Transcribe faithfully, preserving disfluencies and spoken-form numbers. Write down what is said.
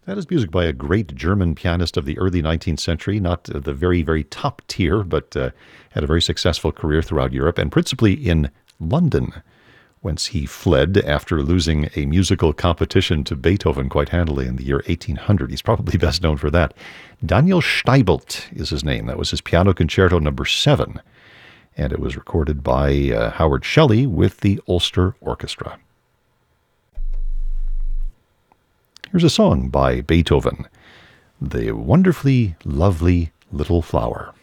That is music by a great German pianist of the early nineteenth century, not uh, the very, very top tier, but uh, had a very successful career throughout Europe, and principally in London, whence he fled after losing a musical competition to Beethoven quite handily in the year eighteen hundred. He's probably best known for that. Daniel Steibelt is his name. That was his Piano Concerto number seven, and it was recorded by uh, Howard Shelley with the Ulster Orchestra. Here's a song by Beethoven, The Wonderfully Lovely Little Flower.